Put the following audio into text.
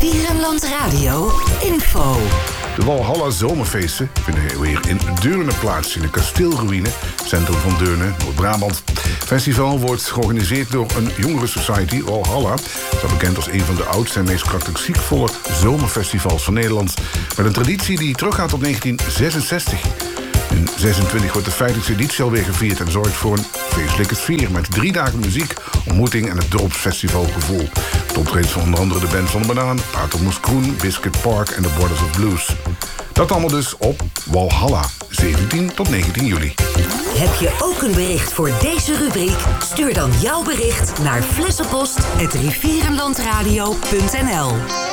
Rivierenland Radio info. De Walhalla Zomerfeesten vinden weer in Deurne plaats, in de kasteelruïne, centrum van Deurne, Noord-Brabant. Het festival wordt georganiseerd door een jongerensociety, Walhalla. Dat is bekend als een van de oudste en meest klassiekvolle zomerfestivals van Nederland. Met een traditie die teruggaat tot 1966. In 26 wordt de 50e editie alweer gevierd en zorgt voor een feestelijke sfeer met 3 dagen muziek, ontmoeting en het dorpsfestivalgevoel. Het optredens van onder andere de band van de Banaan, Pater Moeskroen, Biscuit Park en de Borders of Blues. Dat allemaal dus op Walhalla, 17 tot 19 juli. Heb je ook een bericht voor deze rubriek? Stuur dan jouw bericht naar flessenpost@rivierenlandradio.nl.